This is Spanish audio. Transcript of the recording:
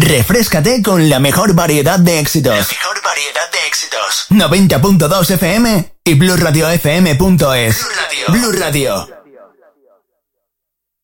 Refréscate con la mejor variedad de éxitos. 90.2 FM y blueradiofm.es. Blu Radio.